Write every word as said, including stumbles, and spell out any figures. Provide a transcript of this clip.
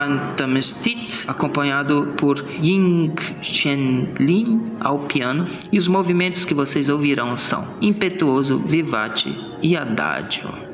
Tamestit, acompanhado por Ying Chen-Lin ao piano, e os movimentos que vocês ouvirão são impetuoso, vivace e adagio.